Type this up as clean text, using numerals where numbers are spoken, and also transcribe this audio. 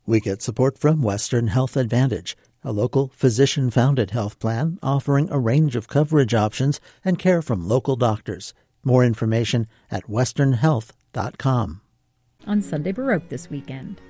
We get support from Western Health Advantage, a local physician-founded health plan offering a range of coverage options and care from local doctors. More information at westernhealth.com. On Sunday Baroque this weekend.